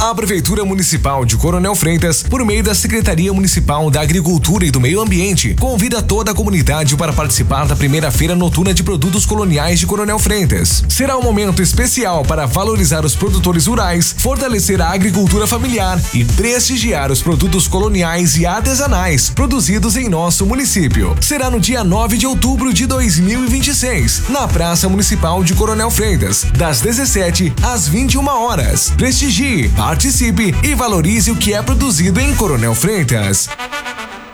A Prefeitura Municipal de Coronel Freitas, por meio da Secretaria Municipal da Agricultura e do Meio Ambiente, convida toda a comunidade para participar da primeira Feira Noturna de Produtos Coloniais de Coronel Freitas. Será um momento especial para valorizar os produtores rurais, fortalecer a agricultura familiar e prestigiar os produtos coloniais e artesanais produzidos em nosso município. Será no dia 9 de outubro de 2026, na Praça Municipal de Coronel Freitas, das 17 às 21 horas. Prestigie, participe e valorize o que é produzido em Coronel Freitas.